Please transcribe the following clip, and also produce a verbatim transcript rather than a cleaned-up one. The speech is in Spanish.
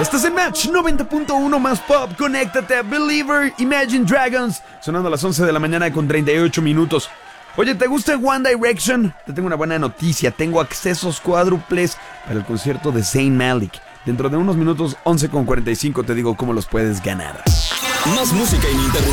Estás en Match noventa punto uno más pop. Conéctate a Believer, Imagine Dragons. Sonando a las once de la mañana con treinta y ocho minutos. Oye, ¿te gusta One Direction? Te tengo una buena noticia. Tengo accesos cuádruples para el concierto de Zayn Malik. Dentro de unos minutos, once con cuarenta y cinco, te digo cómo los puedes ganar. Más música ininterrumpida.